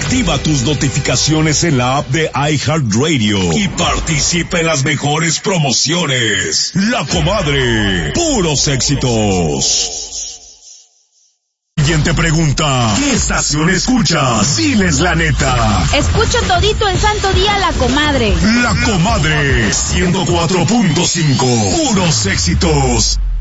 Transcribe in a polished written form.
Activa tus notificaciones en la app de iHeartRadio y participa en las mejores promociones. La Comadre, puros éxitos. Siguiente pregunta. ¿Qué estación escuchas? Diles la neta. Escucho todito el santo día La Comadre. La Comadre, 104.5. Puros éxitos.